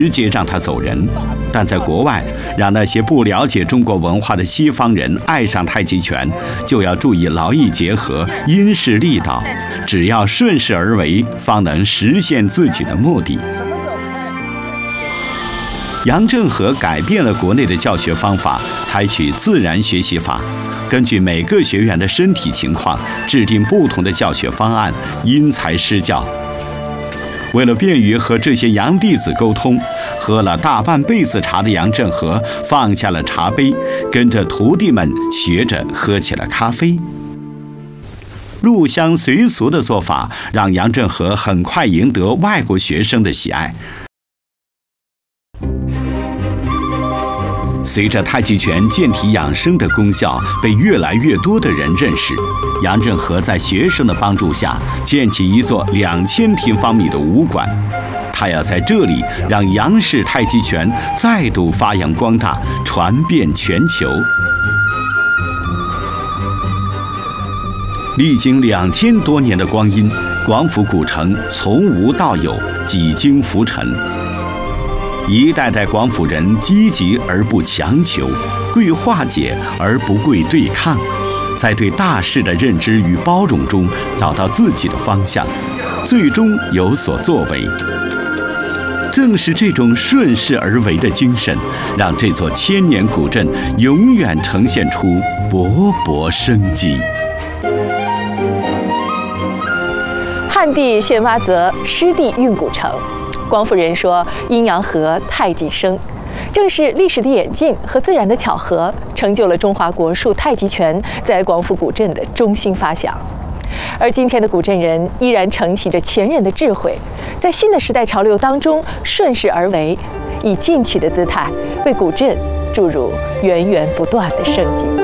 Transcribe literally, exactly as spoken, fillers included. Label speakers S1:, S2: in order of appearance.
S1: 直接让他走人。但在国外，让那些不了解中国文化的西方人爱上太极拳，就要注意劳逸结合、因势利导，只要顺势而为，方能实现自己的目的。杨振和改变了国内的教学方法，采取自然学习法，根据每个学员的身体情况，制定不同的教学方案，因材施教。为了便于和这些杨弟子沟通，喝了大半辈子茶的杨振和放下了茶杯，跟着徒弟们学着喝起了咖啡。入乡随俗的做法，让杨振和很快赢得外国学生的喜爱。随着太极拳健体养生的功效被越来越多的人认识，杨振和在学生的帮助下建起一座两千平方米的武馆。他要在这里让杨氏太极拳再度发扬光大，传遍全球。历经两千多年的光阴，广府古城从无到有，几经浮沉。一代代广府人积极而不强求，贵化解而不贵对抗，在对大事的认知与包容中找到自己的方向，最终有所作为。正是这种顺势而为的精神，让这座千年古镇永远呈现出勃勃生机。
S2: 旱地现挖泽，湿地运古城。广府人说阴阳合，太极生，正是历史的演进和自然的巧合，成就了中华国术太极拳在广府古镇的中心发祥。而今天的古镇人依然承袭着前人的智慧，在新的时代潮流当中顺势而为，以进取的姿态为古镇注入源源不断的生机。